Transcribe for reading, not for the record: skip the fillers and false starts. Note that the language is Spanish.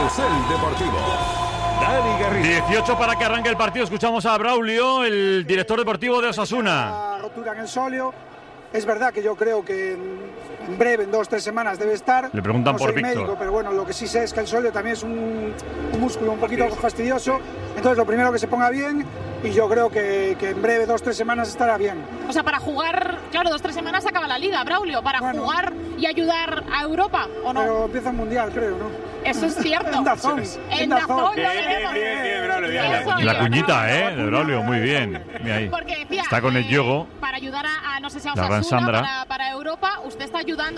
Carrusel Deportivo. Dani Garrido. 18 para que arranque el partido. Escuchamos a Braulio, el director deportivo de Osasuna. La rotura en el sóleo. Es verdad que yo creo que en breve, en 2-3 semanas debe estar. Le preguntan no por soy Víctor. médico, pero bueno, lo que sí sé es que el sóleo también es un músculo un poquito fastidioso. Entonces lo primero que se ponga bien y yo creo que en breve, 2-3 semanas estará bien. O sea, para jugar, claro, 2-3 semanas acaba la Liga, Braulio. Para jugar y ayudar a Europa, ¿o no? Pero empieza el Mundial, creo, ¿no? Eso es cierto. En Dazón. En Dazón lo veremos. La cuñita, de Braulio, muy bien. Mira ahí. Porque decía, Está con el yogo. para ayudar a no sé si a La gran Osasuna, Sandra. para Europa, usted está ayudando